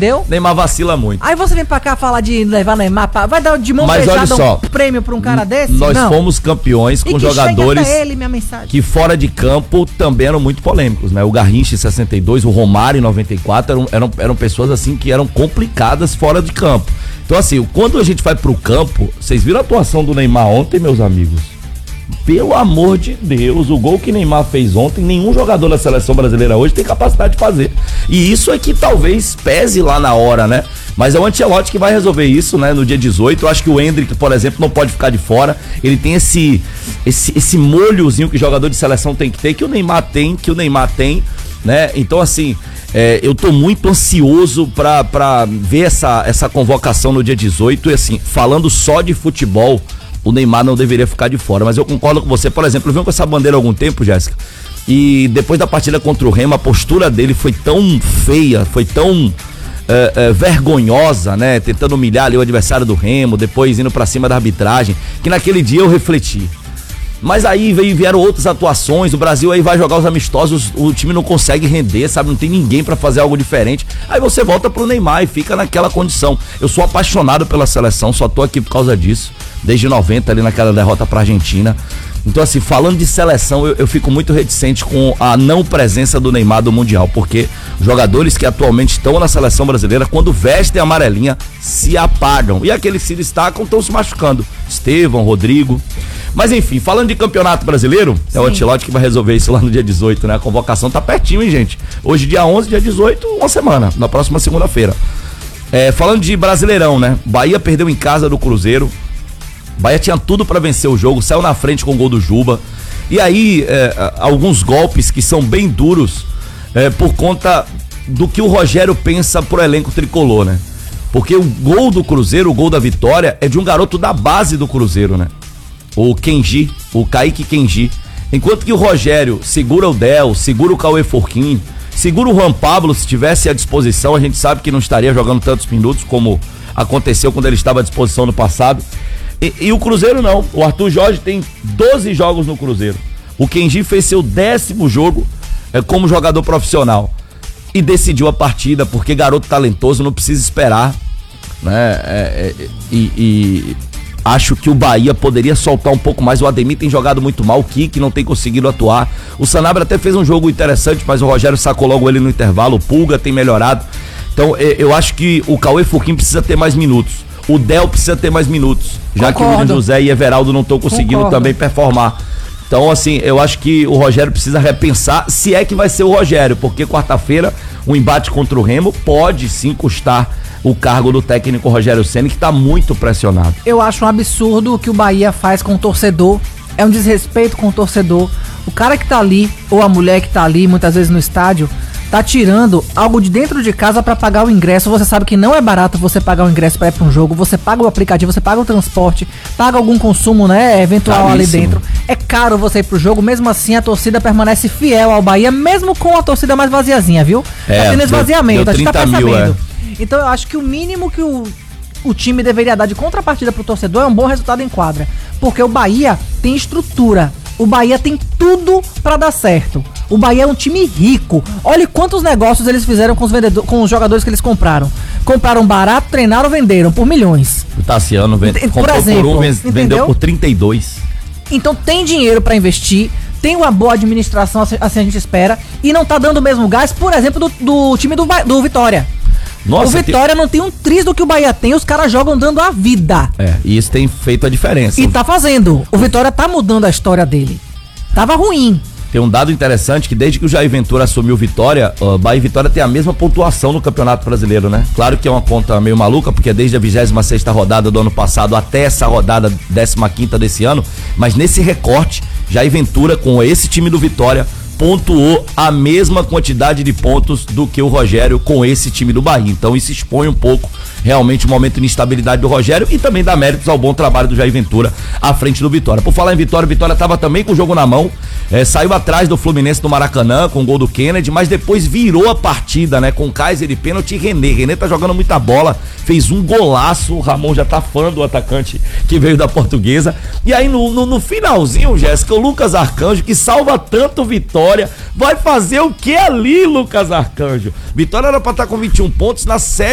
entendeu? Neymar vacila muito. Aí você vem pra cá falar de levar Neymar, vai dar de mão fechada um prêmio pra um cara desse? Nós fomos campeões com jogadores ele, minha mensagem, que fora de campo também eram muito polêmicos, né? O Garrincha em 62, o Romário em 94, eram pessoas assim que eram complicadas fora de campo. Então assim, quando a gente vai pro campo, vocês viram a atuação do Neymar ontem, meus amigos? Pelo amor de Deus, o gol que Neymar fez ontem, nenhum jogador da seleção brasileira hoje tem capacidade de fazer. E isso é que talvez pese lá na hora, né? Mas é o Ancelotti que vai resolver isso, né? No dia 18, eu acho que o Endrick, por exemplo, não pode ficar de fora. Ele tem esse molhozinho que jogador de seleção tem que ter, que o Neymar tem, né? Então assim, eu tô muito ansioso pra ver essa convocação no dia 18 e assim, falando só de futebol, o Neymar não deveria ficar de fora, mas eu concordo com você. Por exemplo, eu venho com essa bandeira há algum tempo, Jéssica, e depois da partida contra o Remo, a postura dele foi tão feia, foi tão vergonhosa, né? Tentando humilhar ali o adversário do Remo, depois indo pra cima da arbitragem, que naquele dia eu refleti. Mas aí vieram outras atuações, o Brasil aí vai jogar os amistosos, o time não consegue render, sabe? Não tem ninguém pra fazer algo diferente. Aí você volta pro Neymar e fica naquela condição. Eu sou apaixonado pela seleção, só tô aqui por causa disso, desde 90 ali naquela derrota pra Argentina. Então assim, falando de seleção, eu fico muito reticente com a não presença do Neymar do Mundial, porque os jogadores que atualmente estão na seleção brasileira, quando vestem a amarelinha, se apagam. E aqueles que se destacam estão se machucando. Estevão, Rodrigo. Mas enfim, falando de campeonato brasileiro, é o Ancelotti que vai resolver isso lá no dia 18, né? A convocação tá pertinho, hein, gente? Hoje, dia 11, dia 18, uma semana, na próxima segunda-feira. Falando de Brasileirão, né? Bahia perdeu em casa do Cruzeiro. Bahia tinha tudo pra vencer o jogo, saiu na frente com o gol do Juba. E aí, alguns golpes que são bem duros por conta do que o Rogério pensa pro elenco tricolor, né? Porque o gol do Cruzeiro, o gol da vitória, é de um garoto da base do Cruzeiro, né? O Kenji, o Kaique Kenji. Enquanto que o Rogério segura o Del, segura o Cauê Forquim, segura o Juan Pablo, se tivesse à disposição, a gente sabe que não estaria jogando tantos minutos como aconteceu quando ele estava à disposição no passado. E o Cruzeiro não, o Arthur Jorge tem 12 jogos no Cruzeiro. O Kenji fez seu 10º jogo como jogador profissional e decidiu a partida, porque garoto talentoso não precisa esperar, né? Acho que o Bahia poderia soltar um pouco mais. O Ademir tem jogado muito mal, o Kiki não tem conseguido atuar. O Sanabria até fez um jogo interessante, mas o Rogério sacou logo ele no intervalo. O Pulga tem melhorado. Então eu acho que o Cauê Forquim precisa ter mais minutos. O Del precisa ter mais minutos, já que o William José e Everaldo não estão conseguindo também performar. Então assim, eu acho que o Rogério precisa repensar, se é que vai ser o Rogério, porque quarta-feira o embate contra o Remo pode sim custar o cargo do técnico Rogério Ceni, que tá muito pressionado. Eu acho um absurdo o que o Bahia faz com o torcedor, é um desrespeito com o torcedor. O cara que tá ali, ou a mulher que tá ali, muitas vezes no estádio, tá tirando algo de dentro de casa pra pagar o ingresso. Você sabe que não é barato você pagar o ingresso pra ir pra um jogo, você paga o aplicativo, você paga o transporte, paga algum consumo, né, eventual ali dentro. É caro você ir pro jogo, mesmo assim a torcida permanece fiel ao Bahia, mesmo com a torcida mais vaziazinha, viu? Tá tendo esvaziamento, a gente tá percebendo. Então eu acho que o mínimo que o time deveria dar de contrapartida pro torcedor é um bom resultado em quadra, porque o Bahia tem estrutura, o Bahia tem tudo pra dar certo. O Bahia é um time rico. Olha quantos negócios eles fizeram com os jogadores que eles compraram. Compraram barato, treinaram, venderam por milhões. O Tassiano comprou por 1, vendeu por 32. Então tem dinheiro pra investir, tem uma boa administração, assim a gente espera, e não tá dando o mesmo gás, por exemplo, do time do Vitória. Nossa, o Vitória não tem um triz do que o Bahia tem, os caras jogam dando a vida. E isso tem feito a diferença. E tá fazendo. O Vitória tá mudando a história dele. Tava ruim. Tem um dado interessante que desde que o Jair Ventura assumiu o Vitória, Bahia e Vitória tem a mesma pontuação no Campeonato Brasileiro, né? Claro que é uma conta meio maluca, porque é desde a 26ª rodada do ano passado até essa rodada 15ª desse ano, mas nesse recorte, Jair Ventura com esse time do Vitória pontuou a mesma quantidade de pontos do que o Rogério com esse time do Bahia. Então isso expõe um pouco realmente o momento de instabilidade do Rogério e também dá méritos ao bom trabalho do Jair Ventura à frente do Vitória. Por falar em Vitória, Vitória estava também com o jogo na mão, saiu atrás do Fluminense do Maracanã com o gol do Kennedy, mas depois virou a partida, né, com Kaiser de pênalti e René tá jogando muita bola, fez um golaço, o Ramon já tá fã do atacante que veio da Portuguesa. E aí no finalzinho, Jéssica, o Lucas Arcanjo, que salva tanto Vitória, vai fazer o que ali, Lucas Arcanjo? Vitória era pra estar com 21 pontos na 7ª